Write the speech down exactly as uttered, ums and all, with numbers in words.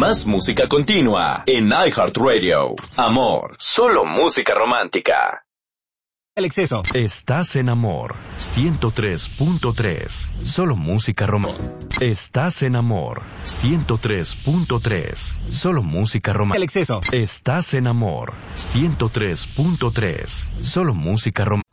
Más música continua en iHeartRadio. Amor, solo música romántica. El exceso. Estás en Amor ciento tres punto tres. Solo música romántica. Estás en Amor ciento tres punto tres. Solo música romántica. El exceso. Estás en Amor ciento tres punto tres. Solo música romántica.